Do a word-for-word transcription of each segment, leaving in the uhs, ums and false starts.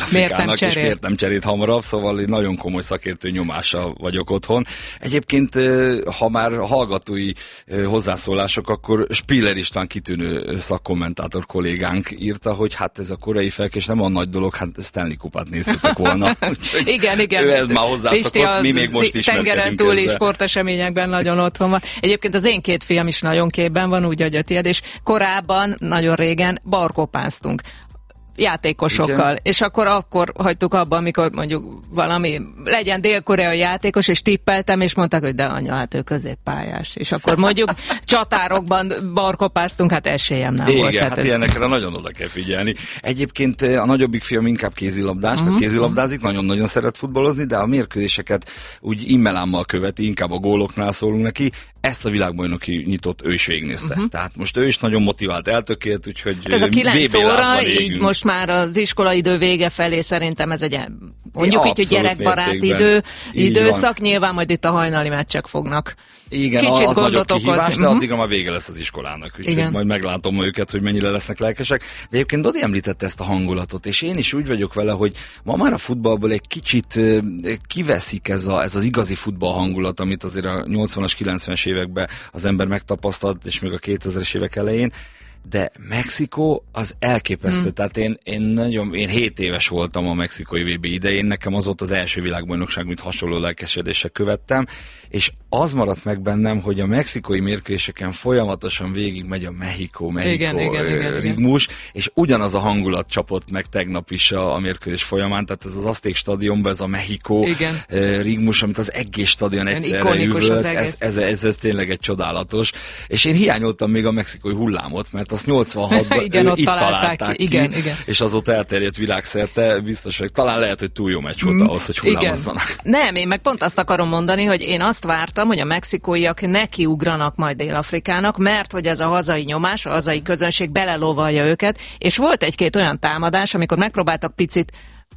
Afrikának, és miért nem cserélt hamarabb, szóval nagyon komoly szakértő nyomása vagyok otthon. Egyébként, ha már hallgatói hozzászólások, akkor Spiller István kitűnő szakkommentátor kollégánk írta, hogy hát ez a koreai felkelés nem a nagy dolog, hát Stanley Kupát néztetek volna. Úgyhogy igen, igen. Ő ez már hozzászokott, mi még most ismerkedünk tengeren túli sporteseményekben nagyon otthon van. Egyébként az én két fiam is nagyon képben van, úgy, hogy a tiéd, és korábban, nagyon régen barkópáztunk játékosokkal, igen. És akkor akkor hagytuk abba, amikor mondjuk valami legyen dél-koreai játékos, és tippeltem, és mondták, hogy de anya, hát ő középpályás. És akkor mondjuk csatárokban barkopáztunk, hát esélyem nem igen, volt. Hát, hát ez... ilyenekre nagyon oda kell figyelni. Egyébként a nagyobbik fiam inkább kézilabdás, uh-huh. tehát kézilabdázik, nagyon-nagyon szeret futballozni, de a mérkőzéseket úgy immelámmal követi, inkább a góloknál szólunk neki. Ezt a világbajnoki nyitott ő is végignézte. Uh-huh. Tehát most ő is nagyon motivált, eltökélt, úgyhogy hát ez a kilenc óra, így most már az iskolaidő vége felé szerintem ez egy mondjuk így, hogy gyerekbarát idő, időszak, nyilván majd itt a hajnali meccsek fognak igen, kicsit az gondot nagyobb kihívás, okozni. De addigra már vége lesz az iskolának, úgyhogy majd meglátom őket, hogy mennyire lesznek lelkesek. De egyébként Dodi említette ezt a hangulatot, és én is úgy vagyok vele, hogy ma már a futballból egy kicsit kiveszik ez, a, ez az igazi futball hangulat, amit azért a nyolcvanas, kilencvenes években az ember megtapasztalt, és még a kétezres évek elején. De Mexikó az elképesztő, hmm. tehát én, én nagyon, én hét éves voltam a mexikói vé bé idején, nekem az volt az első világbajnokság, mint hasonló lelkesedéssel követtem, és az maradt meg bennem, hogy a mexikói mérkőzéseken folyamatosan végigmegy a Mexikó, Mexikó rigmus, és ugyanaz a hangulat csapott meg tegnap is a, a mérkőzés folyamán, tehát ez az Azték stadionban, ez a Mexikó rigmus, amit az egész stadion egyszerre üvölt, ez, ez, ez, ez tényleg egy csodálatos, és én hiányoltam még a mexikói hullámot, mert azt nyolcvanhatban igen, itt találták, találták ki, igen, igen. és azóta elterjedt világszerte, biztos, hogy talán lehet, hogy túl jó meccs volt ahhoz, hogy hullámozzanak. Nem, én meg pont azt akarom mondani, hogy én azt vártam, hogy a mexikóiak nekiugranak majd Dél-Afrikának, mert hogy ez a hazai nyomás, a hazai közönség belelovalja őket, és volt egy-két olyan támadás, amikor megpróbáltak picit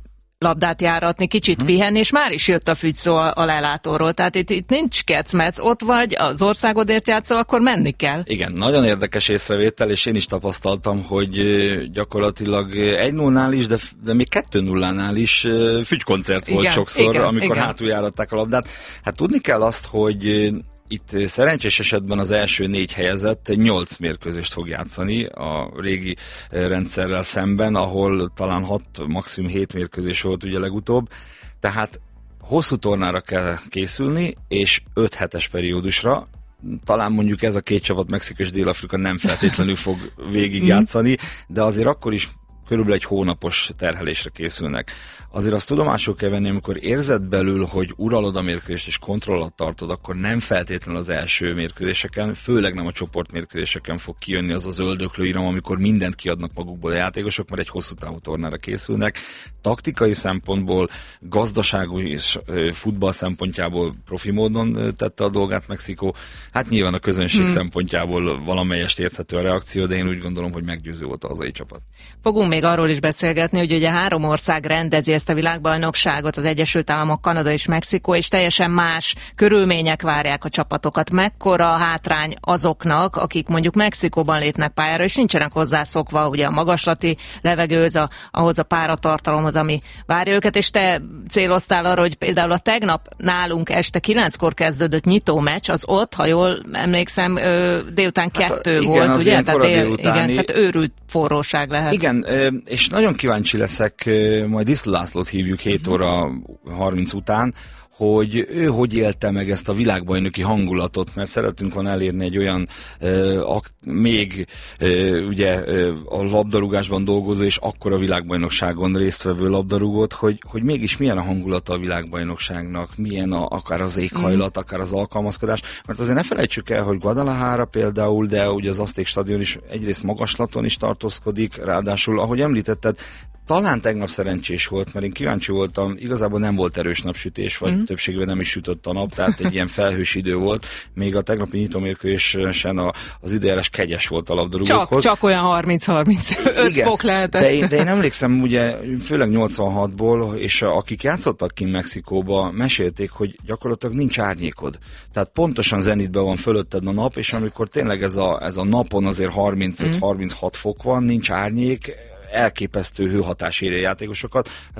labdát járatni, kicsit hmm. pihenni, és már is jött a fügyszó a, a lelátóról. Tehát itt, itt nincs kecmec, ott vagy, az országodért játszol, akkor menni kell. Igen, nagyon érdekes észrevétel, és én is tapasztaltam, hogy gyakorlatilag egy nullnál is, de, de még kettő nullánál is fügykoncert volt igen, sokszor, igen, amikor igen. hátul járatták a labdát. Hát tudni kell azt, hogy itt szerencsés esetben az első négy helyezett nyolc mérkőzést fog játszani a régi rendszerrel szemben, ahol talán hat, maximum hét mérkőzés volt ugye legutóbb. Tehát hosszú tornára kell készülni, és öt hetes periódusra. Talán mondjuk ez a két csapat, Mexikó és Dél-Afrika nem feltétlenül fog végigjátszani, de azért akkor is körülbelül egy hónapos terhelésre készülnek. Azért azt tudomásul kell venni, amikor érzed belül, hogy uralod a mérkőzést és kontrollat tartod, akkor nem feltétlenül az első mérkőzéseken, főleg nem a csoportmérkőzéseken fog kijönni az az öldöklő iram, amikor mindent kiadnak magukból a játékosok, mert egy hosszú távú tornára készülnek. Taktikai szempontból, gazdaságú és futball szempontjából profi módon tette a dolgát Mexikó. Hát nyilván a közönség hmm. szempontjából valamelyest érthető a reakció, de én úgy gondolom, hogy meggyőző volt a hazai csapat. Fogunk még arról is beszélgetni, hogy ugye három ország rendezi ezt a világbajnokságot, az Egyesült Államok, Kanada és Mexikó, és teljesen más körülmények várják a csapatokat. Mekkora hátrány azoknak, akik mondjuk Mexikóban lépnek pályára, és nincsenek hozzászokva ugye a magaslati levegőhöz, a, ahhoz a páratartalomhoz, ami várja őket, és te céloztál arra, hogy például a tegnap nálunk este kilenckor kezdődött nyitó meccs, az ott, ha jól emlékszem, délután hát kettő a, volt, igen, ugye? Tehát, dél, igen, tehát őrült forróság lehet. Igen, és nagyon kíváncsi leszek, majd Iszla Lászlót hívjuk hét óra harminc után, hogy ő hogy élte meg ezt a világbajnoki hangulatot, mert szeretünk van elérni egy olyan euh, ak- még euh, ugye euh, a labdarúgásban dolgozó és akkor a világbajnokságon résztvevő labdarúgót, hogy, hogy mégis milyen a hangulata a világbajnokságnak, milyen a, akár az éghajlat, mm. akár az alkalmazkodás, mert azért ne felejtsük el, hogy Guadalajara például, de ugye az Azték stadion is egyrészt magaslaton is tartózkodik, ráadásul, ahogy említetted, talán tegnap szerencsés volt, mert én kíváncsi voltam, igazából nem volt erős napsütés, vagy mm. többségben nem is sütött a nap, tehát egy ilyen felhős idő volt, még a tegnapi nyitómérkőzésen az időjárás kegyes volt a labdarúgókhoz. Csak, csak olyan harminc-harmincöt fok lehetett. De én, de én emlékszem, ugye, főleg nyolcvanhatból, és akik játszottak ki Mexikóba, mesélték, hogy gyakorlatilag nincs árnyékod. Tehát pontosan zenitben van fölötted a nap, és amikor tényleg ez a, ez a napon azért harmincöt-harminchat mm. fok van, nincs árnyék, elképesztő hőhatás éri a játékosokat.